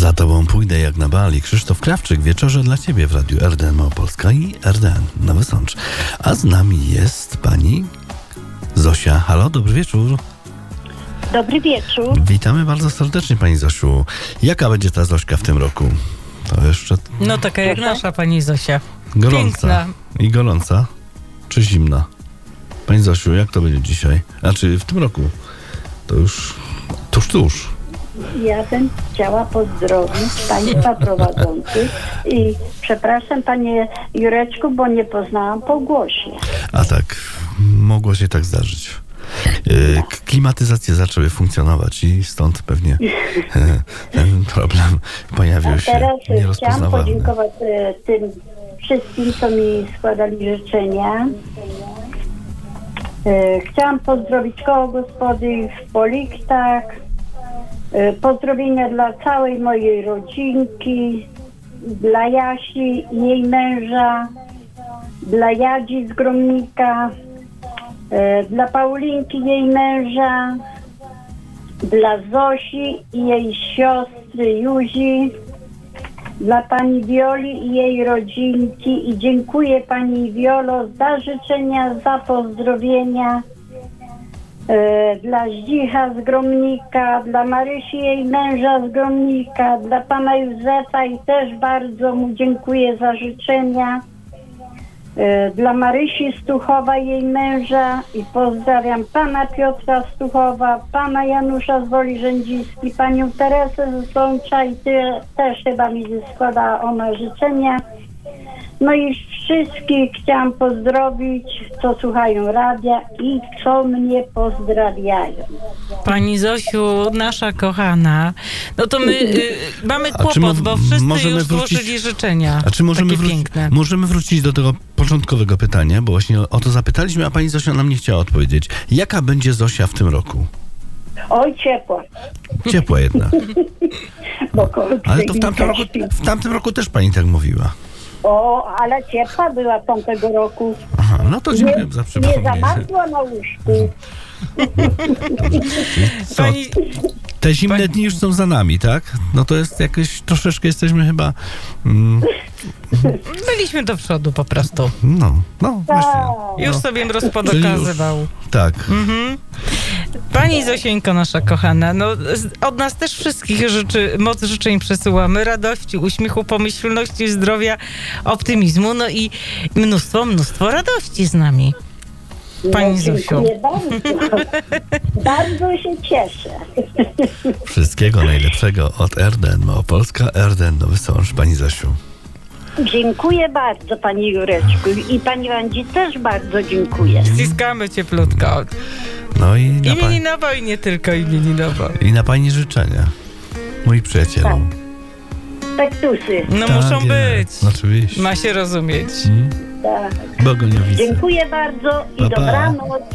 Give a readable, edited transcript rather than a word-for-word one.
Za tobą pójdę jak na bali. Krzysztof Krawczyk, wieczorze dla ciebie w Radiu RDN Małopolska i RDN Nowy Sącz. A z nami jest pani Zosia. Halo, dobry wieczór. Dobry wieczór. Witamy bardzo serdecznie, pani Zosiu. Jaka będzie ta Zośka w tym roku? To jeszcze No taka jak nasza pani Zosia. gorąca. Piękna. I gorąca? Czy zimna? Pani Zosiu, jak to będzie dzisiaj? Znaczy w tym roku? To już tuż. Ja bym chciała pozdrowić państwa prowadzących i przepraszam panie Jureczku, bo nie poznałam po głosie. A tak, mogło się tak zdarzyć. Klimatyzacje zaczęły funkcjonować i stąd pewnie ten problem pojawił się Teraz chciałam nierozpoznawalny. podziękować tym wszystkim, co mi składali życzenia. Chciałam pozdrowić koło gospody w Poliktach. Pozdrowienia dla całej mojej rodzinki, dla Jasi i jej męża, dla Jadzi z Gromnika, dla Paulinki i jej męża, dla Zosi i jej siostry Juzi, dla pani Wioli i jej rodzinki i dziękuję pani Wiolo za życzenia, za pozdrowienia. Dla Zdzicha z Gromnika, dla Marysi jej męża z Gromnika, dla pana Józefa i też bardzo mu dziękuję za życzenia. Dla Marysi Stuchowa jej męża i pozdrawiam pana Piotra Stuchowa, pana Janusza z Woli Rzędziskiej, panią Teresę ze Sącza i też chyba mi składa ona życzenia. No i wszystkich chciałam pozdrowić, co słuchają radia i co mnie pozdrawiają. Pani Zosiu, nasza kochana, no to my mamy kłopot, bo wszyscy już złożyli życzenia. A czy piękne. możemy wrócić do tego początkowego pytania, bo właśnie o to zapytaliśmy, a pani Zosia nam nie chciała odpowiedzieć. Jaka będzie Zosia w tym roku? Oj, ciepło. Ciepła jednak. Bo Ale to w tamtym roku też pani tak mówiła. O, ale ciepła była tamtego roku. Aha, no to dziękuję za Nie przypomnienie. zamarzła na łóżku. Co, Pani, te zimne dni już są za nami, tak? No to jest jakieś, troszeczkę jesteśmy chyba... byliśmy do przodu po prostu. No, właśnie. Już sobie mróz podokazywał. Tak. Pani Zosieńko, nasza kochana, no od nas też wszystkich moc życzeń przesyłamy, radości, uśmiechu, pomyślności, zdrowia, optymizmu, no i mnóstwo radości z nami. Pani Zosiu. Dziękuję bardzo. Bardzo się cieszę. Wszystkiego najlepszego od RDN Małopolska, RDN Nowy Sącz. Pani Zosiu. Dziękuję bardzo pani Jureczku i pani Wandzi też bardzo dziękuję. Ściskamy cieplutko. No i Imieninowo i nie tylko imieninowo. i na pani życzenia. Moi przyjaciele. Pektusy. No Tak muszą jest. być. Oczywiście. Ma się rozumieć. Tak. Bogoniowice. Dziękuję bardzo i Pa, pa. dobranoc.